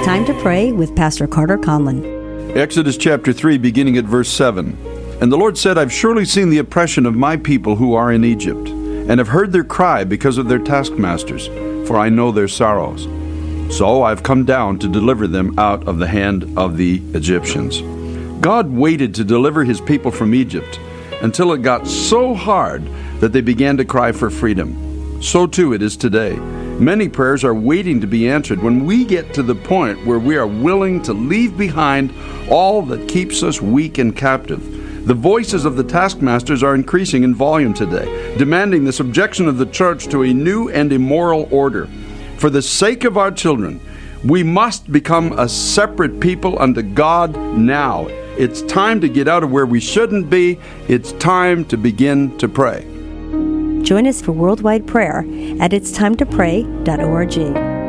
Time to Pray with Pastor Carter Conlon. Exodus chapter 3, beginning at verse 7. And the Lord said, I've surely seen the oppression of my people who are in Egypt, and have heard their cry because of their taskmasters, for I know their sorrows. So I've come down to deliver them out of the hand of the Egyptians. God waited to deliver his people from Egypt until it got so hard that they began to cry for freedom. So too it is today. Many prayers are waiting to be answered when we get to the point where we are willing to leave behind all that keeps us weak and captive. The voices of the taskmasters are increasing in volume today, demanding the subjection of the church to a new and immoral order. For the sake of our children, we must become a separate people unto God now. It's time to get out of where we shouldn't be. It's time to begin to pray. Join us for worldwide prayer at itstimetoPray.org.